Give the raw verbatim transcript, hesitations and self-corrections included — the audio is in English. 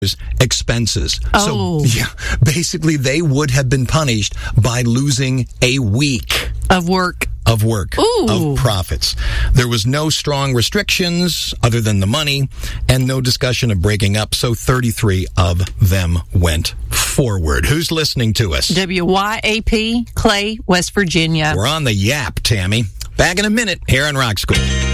expenses. Oh. So, yeah, basically they would have been punished by losing a week Of work. of work, Ooh. of profits. There was no strong restrictions other than the money and no discussion of breaking up, so thirty-three of them went forward. Who's listening to us? W Y A P, Clay, West Virginia. We're on the Yap, Tammy. Back in a minute here on Rock School.